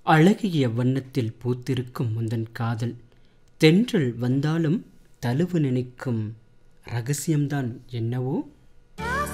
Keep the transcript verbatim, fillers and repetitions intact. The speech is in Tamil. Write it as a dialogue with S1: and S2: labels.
S1: அழகிய வண்ணத்தில் பூத்திருக்கும் முந்தன் காதல் தென்றல் வந்தாலும் தழுவு நினைக்கும் ரகசியம்தான் என்னவோ.